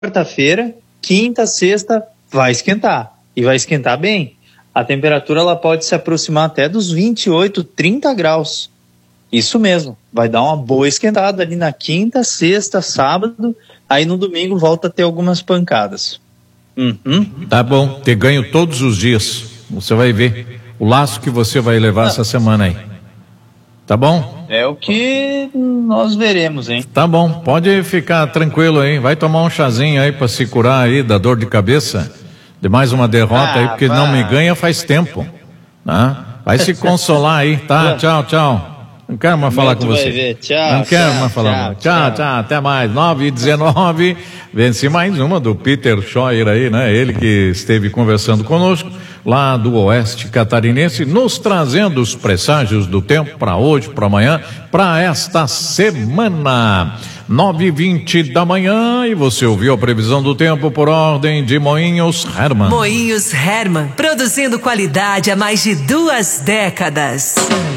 quarta-feira, quinta, sexta, vai esquentar. E vai esquentar bem. A temperatura ela pode se aproximar até dos 28, 30 graus. Isso mesmo. Vai dar uma boa esquentada ali na quinta, sexta, sábado. Aí no domingo volta a ter algumas pancadas. Tá bom, ter ganho todos os dias. Você vai ver o laço que você vai levar essa semana aí. Tá bom? É o que nós veremos, hein? Tá bom, pode ficar tranquilo aí. Vai tomar um chazinho aí pra se curar aí da dor de cabeça. De mais uma derrota aí, porque não me ganha faz tempo. Né? Vai se consolar aí, tá? Tchau, tchau. Não quero mais falar com você. Tchau, não quero mais falar. Tchau, até mais. 9h19. Vence mais uma do Peter Scheuer aí, né? Ele que esteve conversando conosco lá do Oeste Catarinense, nos trazendo os presságios do tempo para hoje, para amanhã, para esta semana. 9h20 da manhã, e você ouviu a previsão do tempo por ordem de Moinhos Hermann. Moinhos Hermann, produzindo qualidade há mais de 2 décadas.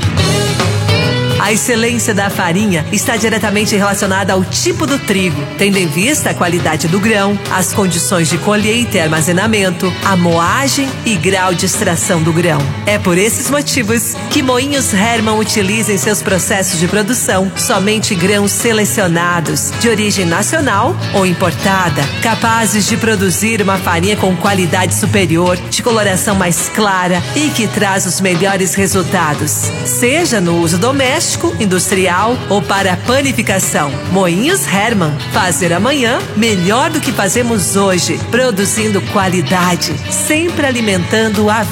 A excelência da farinha está diretamente relacionada ao tipo do trigo, tendo em vista a qualidade do grão, as condições de colheita e armazenamento, a moagem e grau de extração do grão. É por esses motivos que Moinhos Hermann utiliza em seus processos de produção somente grãos selecionados, de origem nacional ou importada, capazes de produzir uma farinha com qualidade superior, de coloração mais clara e que traz os melhores resultados, seja no uso doméstico, industrial ou para panificação. Moinhos Hermann, fazer amanhã melhor do que fazemos hoje, produzindo qualidade, sempre alimentando a